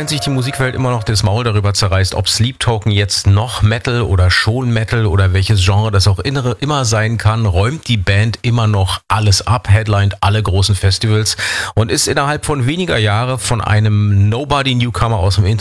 während sich die Musikwelt immer noch das Maul darüber zerreißt, ob Sleep Token jetzt noch Metal oder schon Metal oder welches Genre das auch immer sein kann, räumt die Band immer noch alles ab, headlined alle großen Festivals und ist innerhalb von weniger Jahre von einem Nobody-Newcomer aus dem